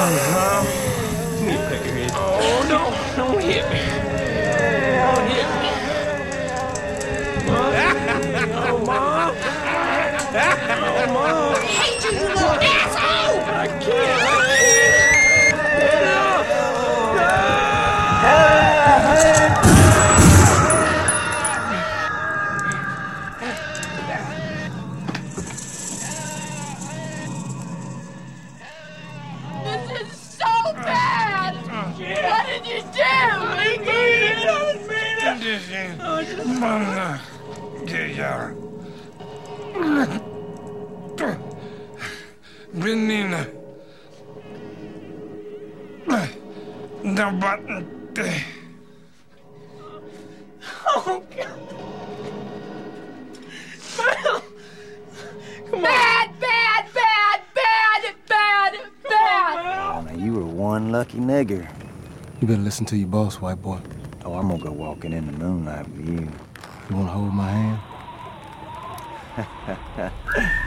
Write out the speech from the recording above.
Oh, no, don't hit me. Don't hit me. Oh, Mom. Oh, Mom. I hate you, you little asshole! I can't. This is so bad! What did you do? I didn't mean it. Menina, da button. Oh, God. Come on. Bad, bad, bad, bad, bad, bad! Now you were one lucky nigger. You better listen to your boss, white boy. Oh, I'm gonna go walking in the moonlight with you. You wanna hold my hand?